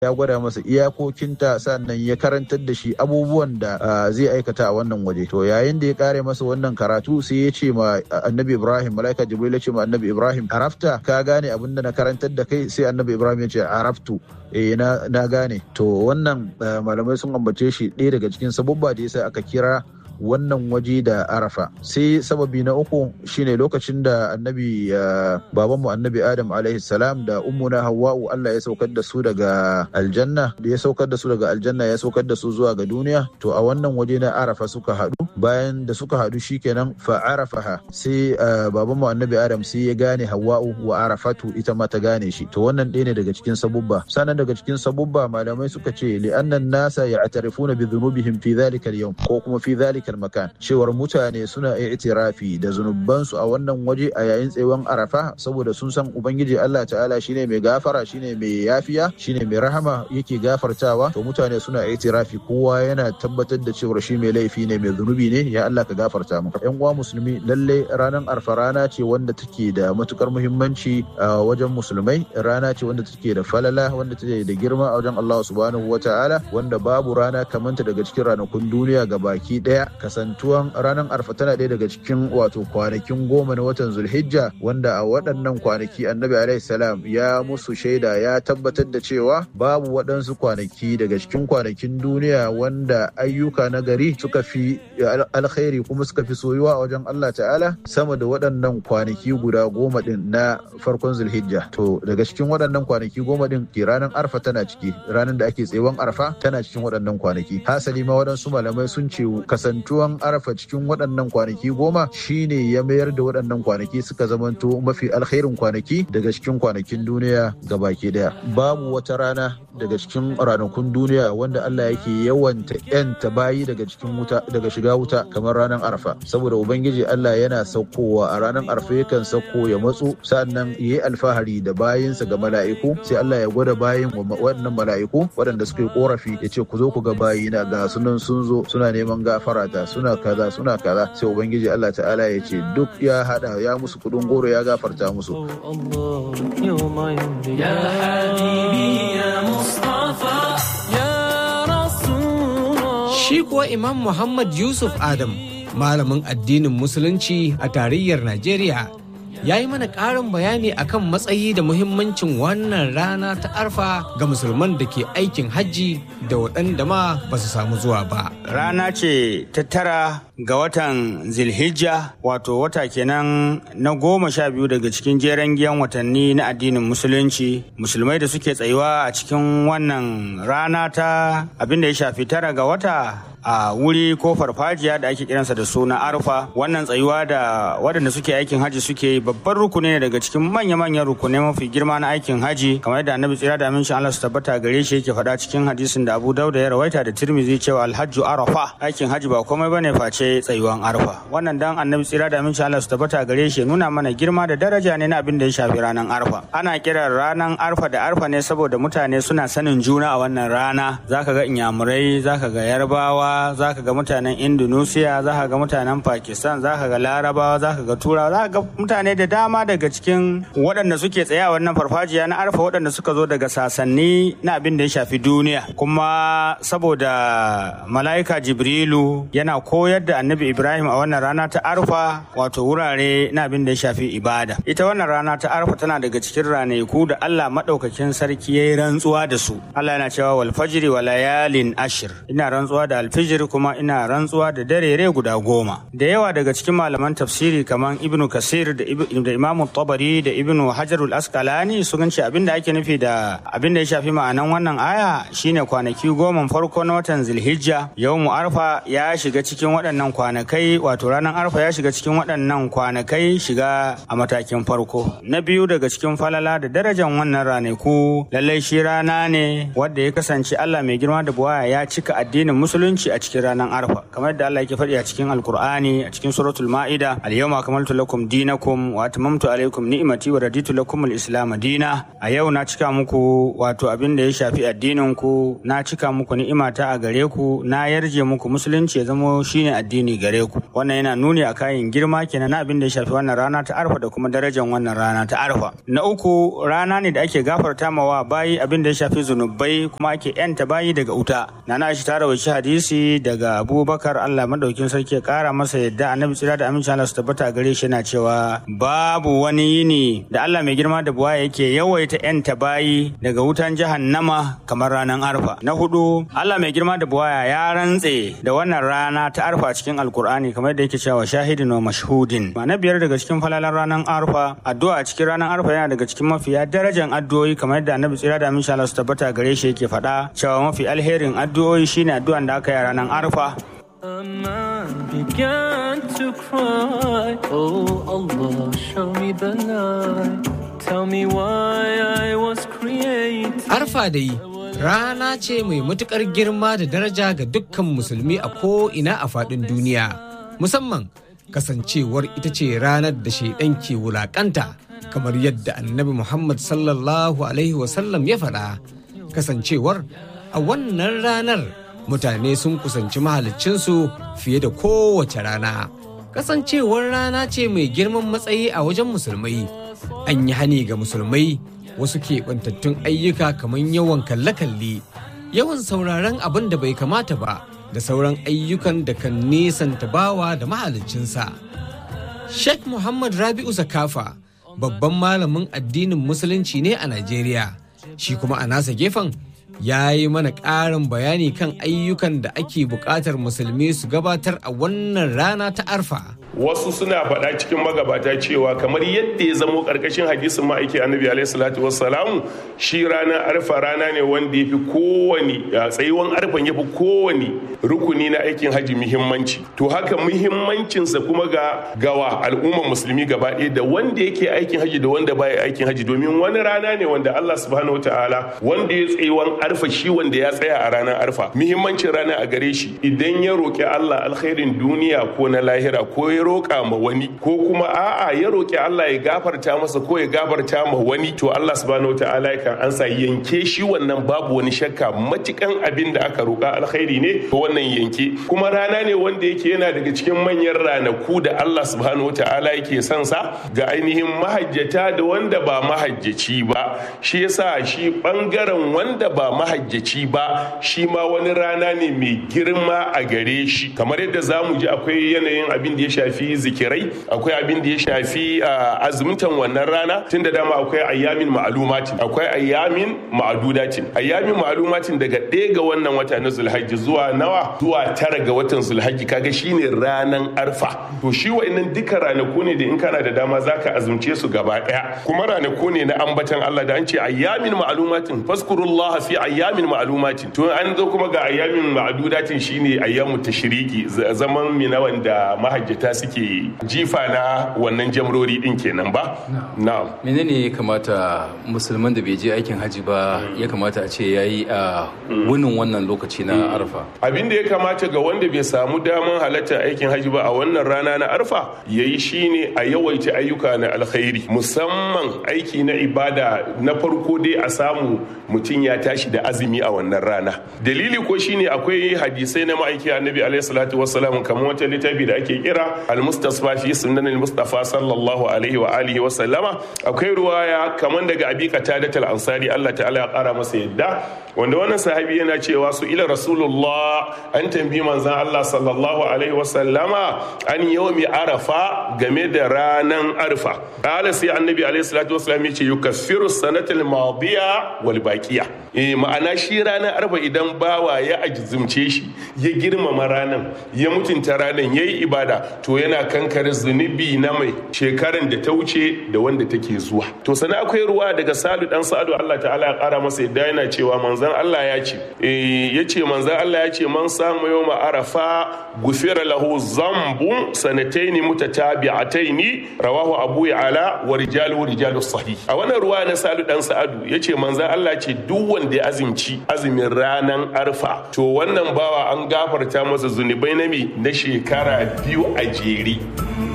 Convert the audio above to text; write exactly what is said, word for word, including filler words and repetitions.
ya gwada masa iyakokinta, sannan ya karantar da shi abubuwan da zai aikata a wannan waje. To yayin da ya kare masa wannan karatu sai ya ce ma annabi Ibrahim, malaika Jibril ya ce ma annabi Ibrahim, arafta, ka gane abin da na karantar da kai? Sai annabi Ibrahim ya ce araftu, eh na, na gane. To wannan malamai sun ambace shi ɗaya daga cikin sabubba da yasa aka kira wannan waje da Arafa. Sai sababi na uku shine lokacin da annabi babanmu annabi Adam alaihi salam da ummuna Hawwa'u Allah ya saukar da su daga aljanna, da ya saukar da su daga aljanna ya saukar da su zuwa ga duniya. To a wannan waje na Arafa suka haɗu. Bayan da suka haɗu shikenan fa arafaha, sai babanmu annabi Adam sai ya gane Hawwa'u wa arafatu, ita ma ta gane shi. To wannan ɗaya ne daga cikin sabubba. Sannan daga cikin sabubba malamai suka ce li'anna an-nasa ya'tarifuna bi dhunubihim fi dhalika al-yawm, ko kuma fi dhalika makan, cewar mutane suna i'tirafi da zunubansu a wannan waje a yayin tsayuwan Arafa, saboda sun san ubangiji Allah ta'ala shine mai gafara, shine mai yafiya, shine mai rahama, yake gafartawa. To mutane suna i'tirafi, kowa yana tabbatar da cewar shi mai laifi ne, mai zunubi ne, ya Allah ka gafarta mu. Yan uwa musulmi, lalle ranar Arafa rana ce wanda take da matukar muhimmanci a wajen musulmai, rana ce wanda take da falala, wanda take da girma a wajen Allah subhanahu wata'ala, wanda babu rana kamanta daga cikin ranakun duniya gabaki daya. Kasantuwan ranar Arfa tana ɗaya daga cikin wato kwanakin goma na watan Zulhijja, wanda a waɗannan kwanaki annabi alaihi salam ya musu shaida, ya tabbatar da cewa babu waɗansu kwanaki daga cikin kwanakin duniya wanda ayyuka na gari suka fi alkhairi kuma suka fi soyuwa a wajen Allah ta'ala sama da waɗannan kwanaki guda goma ɗin na farkon Zulhijja. To daga cikin waɗannan kwanaki goma ɗin ke ranar Arfa tana ciki, ranar da ake tsayewan Arfa tana cikin waɗannan kwanaki. Hasali ma waɗansu malamai sun ce kasantu tuwon Arafa cikin waɗannan kwanaki goma shine ya mayar da waɗannan kwanaki suka zamanto mafi alkhairin kwanaki daga cikin kwanakin duniya gabaki daya. Babu wata rana daga cikin ranakun duniya wanda Allah yake yawanta yanta bayi daga cikin wuta, daga shiga wuta, kamar ranar Arafa, saboda ubangiji Allah yana saukowa a ranar Arafa, yakan sauko ya matsu, sannan yayi alfahari da bayinsa ga mala'iku, sai Allah ya gwada bayin waɗannan mala'iku waɗanda suka yi korafi, ya ce ku zo ku ga bayina, ga sunan sun zo suna neman gafara ta, suna kaza suna kaza. Sai ubangiji Allah ta'ala ya ce duk ya hada, ya musu kudin goro, ya gafarta musu. Ya habibi ya Mustafa ya Rasulullah. Shi kuwa Imam Muhammad Yusuf Adam, malamin addinin musulunci a tarayyar Najeriya, ya yi mana ƙarin bayani akan matsayi da muhimmancin wannan rana ta Arfa ga musulman da ke aikin hajji da waɗanda ma ba su samu zuwa ba. Rana ce ta tara ga watan Zilhijja, wato wata kenan na goma sha biyu daga cikin jeren giyan watanni na addinin musulunci. Musulmai da suke tsayuwa a cikin wannan rana ta abin da ya shafi tara ga wata a wuri ko farfajiya da ake kiransa da suna Arfa. Wannan tsayuwa da waɗanda suke aikin haji suke babban rukuni ne daga cikin manya-manyan rukunai mafi girma na aikin haji, kamar yadda annabi tsira da amincin Allah su tabbata gare shi yake faɗa cikin hadisin da Abu Dawud ya rawaita da Tirmidhi cewa alhajju Arafa, aikin haji ba komai bane face tsayuwan Arfa. Wannan dan annabi tsira da amincin Allah su tabbata gare shi nuna mana girma da daraja ne na abin da ya shafi ranar Arfa. Ana kiran ranar Arfa da Arfa ne saboda mutane suna sanin juna a wannan rana. Zaka ga Inyamurai, zaka ga Yarbawa, za ka ga mutanen Indonesia, za ka ga mutanen Pakistan, za ka ga Larabawa, za ka ga Turawa, za ka ga mutane da dama daga cikin waɗanda suke tsaye a wannan farfajiya na Arfa, waɗanda suka zo daga sasanni na abin da ya shafi duniya. Kuma saboda mala'ika Jibrilu yana koyar da annabi Ibrahim a wannan rana ta Arfa, wato wurare na abin da ya shafi ibada. Ita wannan rana ta Arfa tana daga cikin ranaku da Allah maɗaukakin sarki ya yi rantsuwa da su. Allah yana cewa wal fajri wa layalin ashir, ina rantsuwa da alfijir kuma ina rantsuwa da darere guda goma. Da yawa daga cikin malaman tafsiri kamar Ibn Kasir da, da Imam Tabari da Ibn Hajarul Asqalani sun ce abin da ake nufi da abin da ya shafi ma'anan wannan aya shine kwanaki goma farko na watan Zulhijja. Yawmu Arfa ya shiga cikin waɗannan kwanakai, wato ranar Arfa ya shiga cikin waɗannan kwanakai shiga a matakin farko. Na biyu daga cikin falala da darajan wannan ranaku, lallai shi rana ne wanda ya kasance Allah mai girma da buwaya ya cika addinin musulunci a cikin ranar arfa kamar yadda Allah yake faɗi a cikin alkur'ani a cikin suratul ma'ida al-yawma akmaltu lakum dinakum wa atmamtu alaykum ni'mati wa raditu lakum al-islam dina. A yau na cika muku wato abin da ya shafi addinin ku, na cika muku ni'imata a gare ku, na yarje muku musulunci ya zama shine addini gare ku. Wannan yana nuni a kayan girma kenan na abin da ya shafi wannan rana ta arfa da kuma darajar wannan rana ta arfa. Na uku, rana ne da ake gafarta mawa bayi abin da ya shafi zunubai kuma ake yanta bayi daga wuta. Nana Aisha ta rawaita hadisi daga Abubakar Allah madaukin sarki ya kara masa yadda Annabi tsira da amincin Allah su tabbata gare shi yana cewa babu wani yini da Allah mai girma da buwaya yake yawaita yanta bayi daga wutan jahannama kamar ranar arfa. Na hudu, Allah mai girma da buwaya ya rantse da wannan rana ta arfa cikin alkur'ani kamar da yake cewa shahidin wa mashhudin. Na biyar daga cikin falalan ranar arfa, addu'a cikin ranar arfa yana daga cikin mafiya darajar addu'o'i kamar yadda Annabi tsira da amincin Allah su tabbata gare shi yake faɗa cewa mafi alherin addu'o'i shine addu'an da aka yi ranar arfa. A man began to cry, oh Allah, show me the light, tell me why I was created. Arfa dai rana ce mai matukar girma da daraja ga dukkan musulmi a ko'ina a faɗin duniya, musamman kasancewar ita ce ranar da shaidan ke wulakanta kamar yadda Annabi Muhammad sallallahu alaihi wasallam ya faɗa. Kasancewar a wannan ranar mutane sun kusanci mahaliccinsu fiye da kowace rana. Kasancewar rana ce mai girman matsayi a wajen musulmai, an yi hani ga musulmai wasu keɓantattun ayyuka kamar yawan kalle-kalle, yawan sauraron abin da bai kamata ba, da sauran ayyukan da kan nesanta bawa da mahaliccinsa. Sheikh Muhammad Rabi'u Zakafa babban malamin addinin musulunci ne a Najeriya, shi kuma a nasa gefen ya yi mana ƙarin bayani kan ayyukan da ake buƙatar musulmi su gabatar a wannan rana ta arfa. Wasu suna faɗa cikin magabata cewa kamar yadda ya zamo ƙarƙashin hadisin ma'aiki annabi alaihi salatu wassalamu, shi ranar arfa rana ne wanda ya fi kowane tsayuwan arfan ya fi kowane rukuni na aikin haji muhimmanci. To haka muhimmancinsa kuma ga gawa al'umman musulmi gaba ɗaya, da wanda yake aikin haji da wanda baya aikin haji, domin wani rana ne wanda Allah subhanahu wataala wanda ya tsayuwan arfa, shi wanda ya tsaya a ranar arfa, muhimmancin rana a gare shi idan ya roƙi Allah alkhairin duniya ko na lahira, ko ya roƙa ma wani, ko kuma a'a ya roƙi Allah ya gafarta masa ko ya gafarta ma wani, to Allah subhanahu wataala kan ansa yanke shi wannan babu wani shakka, matukan abin da aka roƙa alkhairi ne to wannan yanke. Kuma rana ne wanda yake yana daga cikin manyan ranaku da Allah subhanahu wataala yake son sa ga ainihin mahajjata da wanda ba mahajjaci ba. Shi yasa shi bangaren wanda ba mahajjaci ba shi ma wani rana ne mai girma a gare shi, kamar yadda za mu ji akwai yanayin abin da ya shafi zikirai, akwai abin da ya shafi azumtan wannan rana, tun da dama akwai ayyamin ma'alumatin, akwai ayyamin ma'adudatin. Ayyamin ma'alumatin daga ɗaya ga wannan wata na zulhajji zuwa nawa, zuwa tara ga watan zulhajji, kaga shine ranan arfa. To shi wa'annan duka ranaku ne da in kana da dama zaka azumce su gaba ɗaya, kuma ranaku ne na ambatan Allah da an ce ayyamin ma'alumatin faskurullaha fi ayyamin ma'lumatin. To an zo kuma ga ayyamin ma'dudatin shine ayyamu tashriki, zaman mina wanda mahajjata suke jifa na wannan jamrori din kenan ba. Na'am. Menene ya kamata musulman da bai je aikin haji ba ya kamata a ce yayi a wunin wannan lokaci na Arfa? Abin da ya kamata ga wanda bai samu daman halartar aikin haji ba a wannan rana na Arfa yayi shine a yawaita ayyuka na alkhairi, musamman aiki na ibada. Na farko dai a samu mutum ya tashi da azumi a wannan rana. Dalili ko shine akwai hadisai na ma'aiki annabi alaihi salatu wassalam, kamar wata littafi da ake kira al-mustasfa fi sunan al-mustafa sallallahu alaihi wa alihi wa sallama. Akwai ruwaya kamar daga abi qatada al-ansari Allah ta'ala ya kara masa yadda, wanda wannan sahabi yana cewa su ila rasulullah, an tambayi manzon Allah sallallahu alaihi wa sallama an yawmi arafa, game da ranan arfa. Qala sai annabi alaihi salatu wassalam yace yukaffiru sanatal madiya wal baqiya. Eh ma'ana shi ranar arfa idan bawa ya ajizumce shi, ya girmama ranan, ya mutunta ranan, yayi ibada, to yana kankare zunubi na mai shekaran da ta wuce da wanda take zuwa. To sana akwai ruwa daga Salu dan Sa'adu Allah ta'ala ya kara masa yadda yana cewa manzon Allah ya ce eh yace manzon Allah ya ce man samu yawma arafa gufira lahu zambun sanataini mutatabi'ataini rawahu Abu Ya'la wa rijalu rijalu sahih. A wannan ruwa na Salu dan Sa'adu yace manzon Allah ce duk wanda ya azumci azumin ranan arfa to wannan bawa an gafarta masa zunubai na mi na shekara biyu a jere.